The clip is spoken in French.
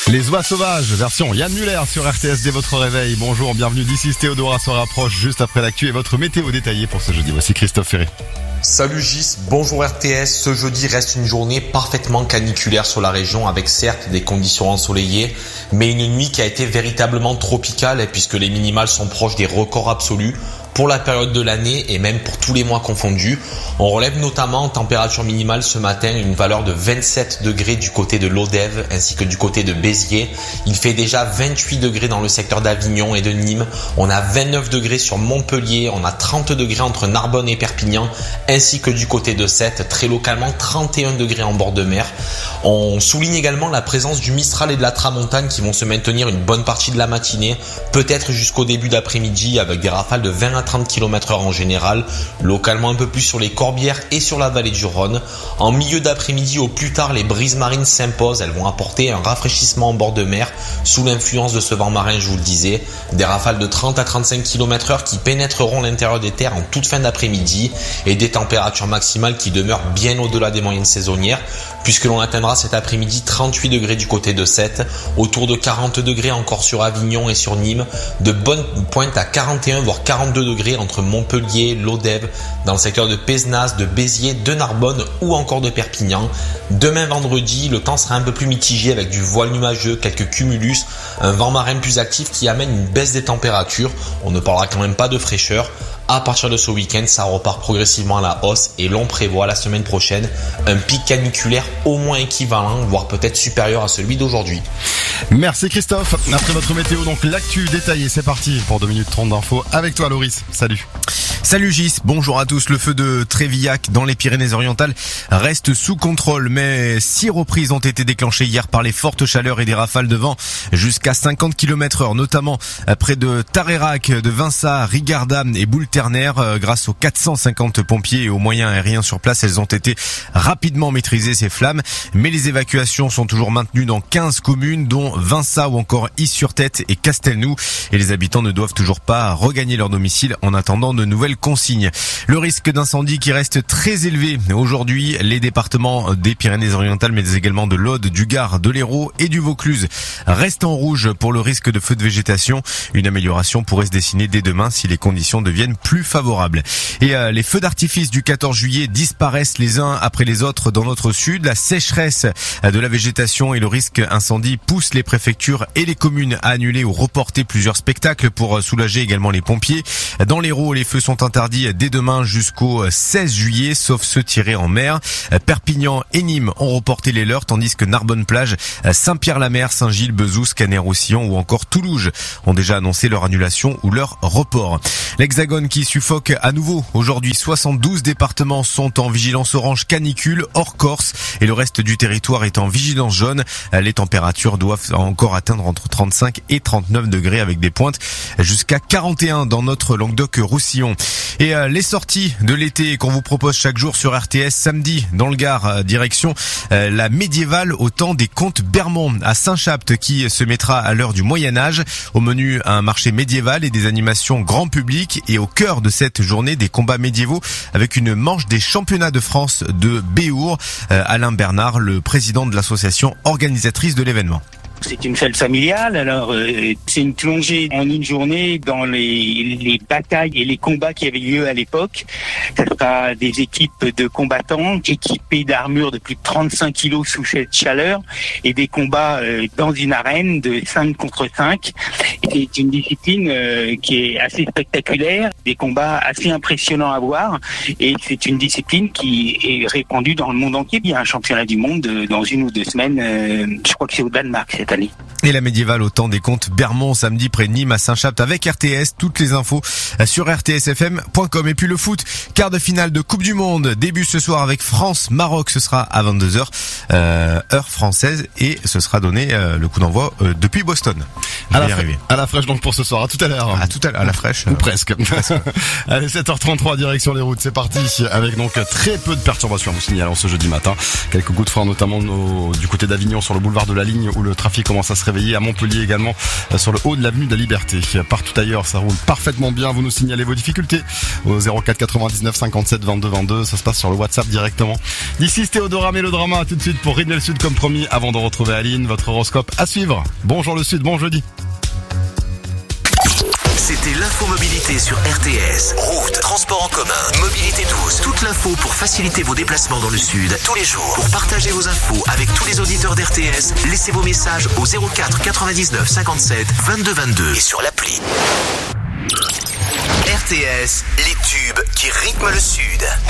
Les oies sauvages, version Yann Muller sur RTS dès votre réveil. Bonjour, bienvenue d'ici, Théodora se rapproche juste après l'actu et votre météo détaillée pour ce jeudi. Voici Christophe Ferré. Salut Gis, bonjour RTS. Ce jeudi reste une journée parfaitement caniculaire sur la région avec certes des conditions ensoleillées, mais une nuit qui a été véritablement tropicale puisque les minimales sont proches des records absolus pour la période de l'année et même pour tous les mois confondus. On relève notamment en température minimale ce matin une valeur de 27 degrés du côté de l'Odève ainsi que du côté de Béziers. Il fait déjà 28 degrés dans le secteur d'Avignon et de Nîmes. On a 29 degrés sur Montpellier, on a 30 degrés entre Narbonne et Perpignan ainsi que du côté de Sète, très localement 31 degrés en bord de mer. On souligne également la présence du Mistral et de la Tramontane qui vont se maintenir une bonne partie de la matinée, peut-être jusqu'au début d'après-midi avec des rafales de 20 à 30 km/h en général, localement un peu plus sur les Corbières et sur la vallée du Rhône. En milieu d'après-midi au plus tard, les brises marines s'imposent, elles vont apporter un rafraîchissement en bord de mer sous l'influence de ce vent marin, je vous le disais. Des rafales de 30 à 35 km/h qui pénétreront l'intérieur des terres en toute fin d'après-midi et des températures maximales qui demeurent bien au-delà des moyennes saisonnières puisque l'on atteindra cet après-midi 38 degrés du côté de Sète, autour de 40 degrés encore sur Avignon et sur Nîmes, de bonnes pointes à 41 voire 42 degrés entre Montpellier, l'Odève, dans le secteur de Pézenas, de Béziers, de Narbonne ou encore de Perpignan. Demain vendredi, le temps sera un peu plus mitigé avec du voile numageux, quelques cumulus, un vent marin plus actif qui amène une baisse des températures. On ne parlera quand même pas de fraîcheur. À partir de ce week-end, ça repart progressivement à la hausse et l'on prévoit la semaine prochaine un pic caniculaire au moins équivalent, voire peut-être supérieur à celui d'aujourd'hui. Merci Christophe. Après votre météo, donc l'actu détaillée, c'est parti pour 2 minutes 30 d'infos avec toi Loris. Salut. Salut Gis, bonjour à tous. Le feu de Trévillac dans les Pyrénées-Orientales reste sous contrôle, mais 6 reprises ont été déclenchées hier par les fortes chaleurs et des rafales de vent jusqu'à 50 km/h, notamment près de Tarerac, de Vinça, Rigarda et Boule-Ternaire. Grâce aux 450 pompiers et aux moyens aériens sur place, elles ont été rapidement maîtrisées ces flammes, mais les évacuations sont toujours maintenues dans 15 communes, dont Vinça ou encore Is-sur-Tête et Castelnou, et les habitants ne doivent toujours pas regagner leur domicile en attendant de nouvelles consignes. Le risque d'incendie qui reste très élevé aujourd'hui, les départements des Pyrénées-Orientales mais également de l'Aude, du Gard, de l'Hérault et du Vaucluse restent en rouge pour le risque de feu de végétation. Une amélioration pourrait se dessiner dès demain si les conditions deviennent plus favorables. Et les feux d'artifice du 14 juillet disparaissent les uns après les autres dans notre sud. La sécheresse de la végétation et le risque incendie poussent les préfectures et les communes à annuler ou reporter plusieurs spectacles pour soulager également les pompiers. Dans l'Hérault, les feux sont interdits dès demain jusqu'au 16 juillet, sauf ceux tirés en mer. Perpignan et Nîmes ont reporté les leurs, tandis que Narbonne-Plage, Saint-Pierre-la-Mer, Saint-Gilles, Bezous, Canet-Roussillon ou encore Toulouse ont déjà annoncé leur annulation ou leur report. L'Hexagone qui suffoque à nouveau. Aujourd'hui, 72 départements sont en vigilance orange canicule, hors Corse, et le reste du territoire est en vigilance jaune. Les températures doivent encore atteindre entre 35 et 39 degrés avec des pointes jusqu'à 41 dans notre Languedoc-Roussillon. Et les sorties de l'été qu'on vous propose chaque jour sur RTS, samedi dans le Gard, direction la médiévale au temps des comtes Bermond à Saint-Chapte qui se mettra à l'heure du Moyen-Âge. Au menu, un marché médiéval et des animations grand public, et au cœur de cette journée, des combats médiévaux avec une manche des championnats de France de Béhour. Alain Bernard, le président de l'association organisatrice de l'événement. C'est une fête familiale, alors c'est une plongée en une journée dans les batailles et les combats qui avaient lieu à l'époque. Ça sera des équipes de combattants équipées d'armures de plus de 35 kilos sous cette chaleur et des combats dans une arène de 5 contre 5. C'est une discipline qui est assez spectaculaire, des combats assez impressionnants à voir, et c'est une discipline qui est répandue dans le monde entier. Il y a un championnat du monde dans 1 ou 2 semaines, je crois que c'est au Danemark cette année. Et la médiévale au temps des comtes Bermond samedi près de Nîmes à Saint-Chapte avec RTS. Toutes les infos sur rtsfm.com. Et puis le foot, quart de finale de Coupe du Monde, début ce soir avec France-Maroc. Ce sera à 22h heure française, et ce sera donné le coup d'envoi depuis Boston. À la fraîche donc pour ce soir. À tout à l'heure. À la fraîche. Ou presque. Allez, 7h33 direction les routes. C'est parti avec donc très peu de perturbations à vous signaler ce jeudi matin. Quelques coups de frein notamment du côté d'Avignon sur le boulevard de la Ligne où le trafic commence à se réveiller. réveiller à Montpellier également sur le haut de l'avenue de la Liberté. Partout ailleurs, ça roule parfaitement bien. Vous nous signalez vos difficultés au 04 99 57 22 22. Ça se passe sur le WhatsApp directement. D'ici Théodora Mélodrama, tout de suite pour Ridney le Sud comme promis. Avant de retrouver Aline, votre horoscope à suivre. Bonjour le Sud, bon jeudi. C'était l'infomobilité sur RTS. Route, transport en commun, mobilité douce. Toute l'info pour faciliter vos déplacements dans le Sud. Tous les jours. Pour partager vos infos avec tous les auditeurs d'RTS, laissez vos messages au 04 99 57 22 22 et sur l'appli. RTS, les tubes qui rythment le Sud.